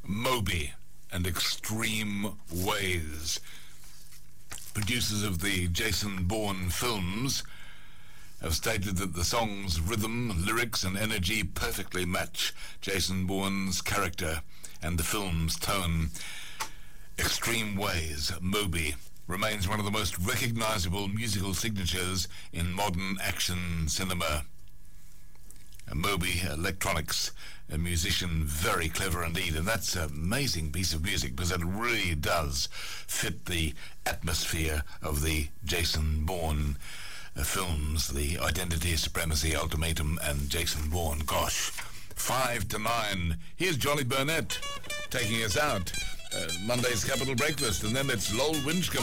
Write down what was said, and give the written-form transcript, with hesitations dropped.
Moby and Extreme Ways. Producers of the Jason Bourne films have stated that the song's rhythm, lyrics and energy perfectly match Jason Bourne's character and the film's tone. Extreme Ways, Moby, remains one of the most recognizable musical signatures in modern action cinema. Moby Electronics, a musician, very clever indeed, and that's an amazing piece of music because it really does fit the atmosphere of the Jason Bourne films, the Identity, Supremacy, Ultimatum and Jason Bourne. Gosh, 5 to 9. Here's Johnny Burnett taking us out. Monday's Capital Breakfast, and then it's Lowell Winchcombe.